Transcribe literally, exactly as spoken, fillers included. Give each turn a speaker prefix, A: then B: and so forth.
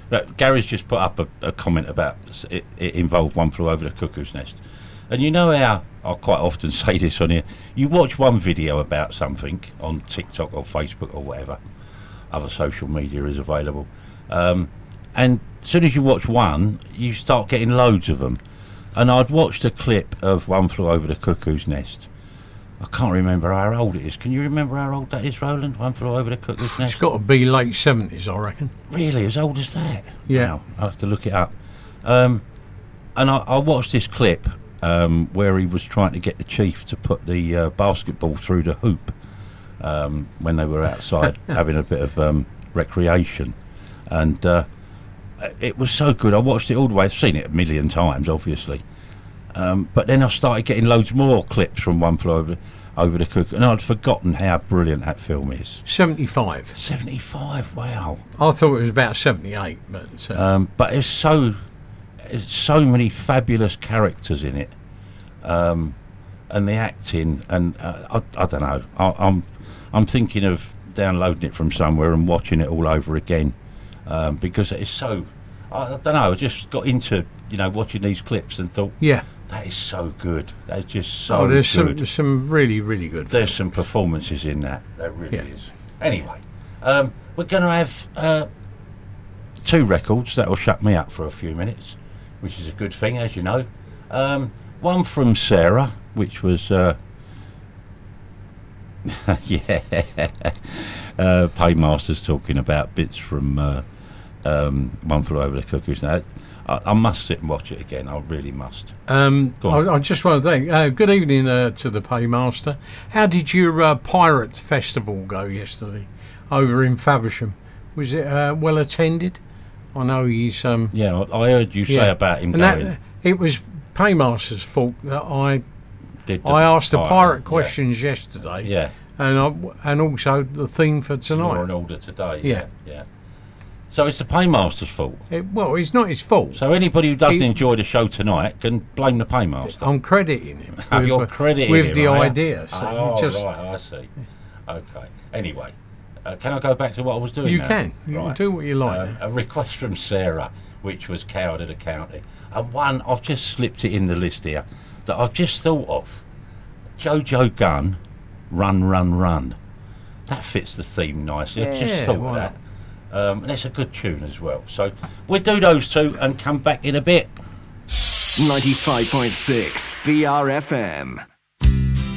A: Look, Gary's just put up a, a comment about it, it involved One Flew Over the Cuckoo's Nest. And you know how I quite often say this on here, you watch one video about something on TikTok or Facebook or whatever, other social media is available, um, and as soon as you watch one, you start getting loads of them. And I'd watched a clip of One Flew Over the Cuckoo's Nest. I can't remember how old it is. Can you remember how old that is, Roland? One Flew Over the Cuckoo's Nest?
B: It's got to be late seventies, I reckon.
A: Really? As old as that?
B: Yeah.
A: Wow, I'll have to look it up. Um, and I, I watched this clip um, where he was trying to get the chief to put the uh, basketball through the hoop um, when they were outside having a bit of um, recreation. And uh, it was so good. I watched it all the way. I've seen it a million times, obviously. Um, but then I started getting loads more clips from One Flew Over, over the Cuckoo, and I'd forgotten how brilliant that film is.
B: seventy-five.
A: seventy-five, wow.
B: I thought it was about seventy-eight, but... Uh,
A: Um, but it's so, it's so many fabulous characters in it, um, and the acting, and uh, I, I don't know. I, I'm, I'm thinking of downloading it from somewhere and watching it all over again, um, because it's so. I, I don't know. I just got into you know watching these clips and thought,
B: yeah.
A: that is so good. That's just so
B: Oh, there's
A: good.
B: some, there's some really, really good.
A: There's some performances in that. There really
B: Yeah.
A: is. Anyway, um, we're going to have uh, two records that will shut me up for a few minutes, which is a good thing, as you know. Um, one from Sarah, which was, uh, yeah, uh, Paymasters talking about bits from uh, um, One Flew Over the Cuckoo's Nest. I, I must sit and watch it again. I really must.
B: Um,
A: Go on.
B: I, I just want to thank. Uh, good evening uh, to the Paymaster. How did your uh, pirate festival go yesterday over in Faversham? Was it uh, well attended? I know he's. Um,
A: Yeah, I I heard you say
B: yeah.
A: about him
B: and
A: going.
B: that, it was Paymaster's fault that I
A: Did the
B: I asked the
A: pirate,
B: pirate
A: yeah.
B: questions yesterday.
A: Yeah.
B: And I, and also the theme for
A: Law
B: tonight.
A: and Order today.
B: Yeah.
A: Yeah, yeah. So it's the Paymaster's fault.
B: It, well, it's not his fault.
A: So anybody who doesn't
B: He-
A: enjoy the show tonight can blame the Paymaster.
B: I'm crediting him
A: Oh,
B: with,
A: you're
B: uh,
A: crediting
B: with
A: him,
B: the
A: are you?
B: idea. So
A: Oh,
B: it just,
A: right, I see. Okay. Anyway, uh, can I go back to what I was doing
B: You
A: now?
B: can. You can
A: Right.
B: do what you like.
A: Um, a request from Sarah, which was Coward of the County. And one, I've just slipped it in the list here, that I've just thought of. Jojo Gunn, Run, Run, Run. That fits the theme nicely. I
B: Yeah,
A: just thought of
B: why
A: that. Um, and it's a good tune as well. So we'll do those two and come back in a bit.
C: ninety-five point six V R F M.